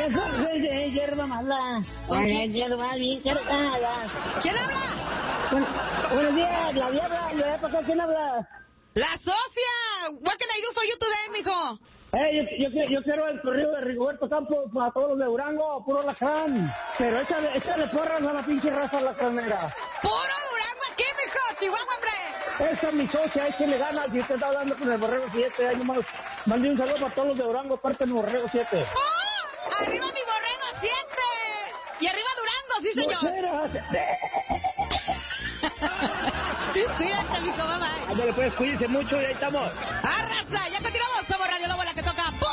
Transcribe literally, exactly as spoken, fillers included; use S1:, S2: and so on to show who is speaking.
S1: Eso es hierba mala. Hierba bien cargada.
S2: ¿Quién habla?
S1: Bueno, buenos días, la diabla, le voy a pasar, ¿quién habla?
S2: La socia. What can I do for you today, mijo?
S1: Eh, yo, yo, yo quiero el corrido de Rigoberto Campos para todos los de Durango, puro lacrán. Pero échale, échale porras a la pinche raza lacranera.
S2: ¡Puro Durango aquí, mijo! ¡Chihuahua, hombre!
S1: Esa es mi socia, es que le gana si usted está hablando con el Borrego siete. Ahí nomás mandé un saludo para todos los de Durango, parte del Borrego siete.
S2: ¡Oh! ¡Arriba mi Borrego siete! ¡Y arriba Durango, sí, señor!
S1: No,
S2: Cuídate, mijo, mamá.
S1: ándale pues, cuídense mucho y ahí estamos.
S2: ¡Arrasa! ¡Ya continuamos!